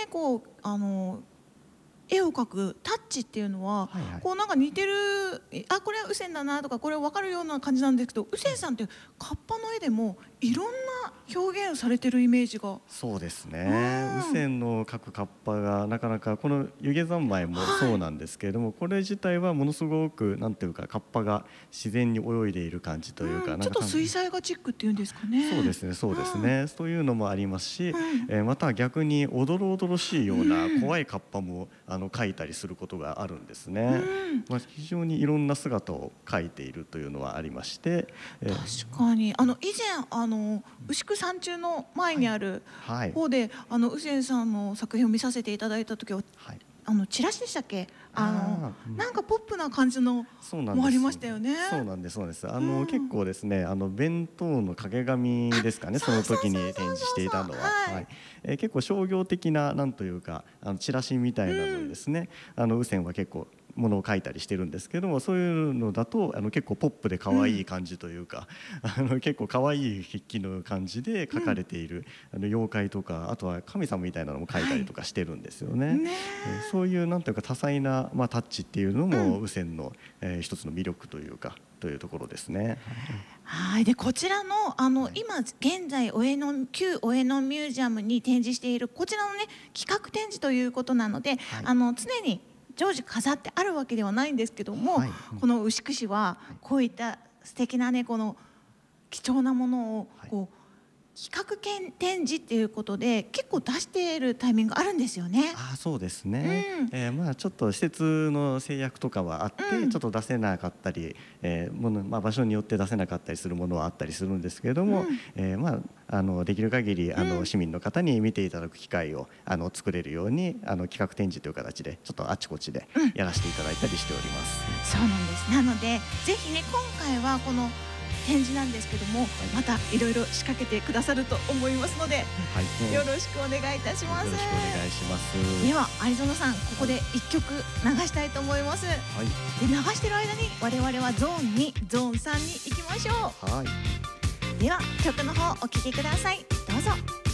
こう絵を描くタッチっていうのは、こうなんか似てる、これは雨仙だなとかこれ分かるような感じなんですけど、雨仙さんってカッパの絵でもいろんな表現をされてるイメージが。 そうですね。雨仙の描くカッパがなかなかこの湯気三昧もそうなんですけれども、これ自体はものすごくなんていうかカッパが自然に泳いでいる感じというか、 ちょっと水彩画チックっていうんですかね。 そうですね、そうですね。そういうのもありますし、また逆におどろおどろしいような怖いカッパも描いたりすることがあるんですね。非常にいろんな姿を描いているというのはありまして、 確かに以前牛久山中の前にある方で雨仙さんの作品を見させていただいた時は、チラシでしたっけ、なんかポップな感じのもありましたよね。 そうなんです、そうです。結構ですね、弁当の掛け紙ですかね、その時に展示していたのは、結構商業的ななんというかチラシみたいなのですね、雨仙は結構ものを描いたりしてるんですけども、そういうのだと結構ポップで可愛い感じというか、結構可愛い筆記の感じで描かれている妖怪とか、あとは神様みたいなのも描いたりとかしてるんですよね。そういうなんというか多彩なタッチっていうのも雨仙の一つの魅力というかというところですね。 でこちらの今現在旧上野ミュージアムに展示しているこちらのね企画展示ということなので、常に常時飾ってあるわけではないんですけども、この牛久市はこういった素敵なねこの貴重なものをこう企画展示っていうことで結構出しているタイミングあるんですよね。 そうですね。ちょっと施設の制約とかはあって、ちょっと出せなかったり、場所によって出せなかったりするものはあったりするんですけれども、できる限り市民の方に見ていただく機会を作れるように企画展示という形でちょっとあちこちでやらせていただいたりしております。 そうなんです。なのでぜひね今回はこの展示なんですけども、またいろいろ仕掛けてくださると思いますので、よろしくお願いいたします。 よろしくお願いします。 では有園さん、ここで一曲流したいと思います。で流してる間に我々はゾーン2、ゾーン3に行きましょう。では曲の方お聴きください。どうぞ。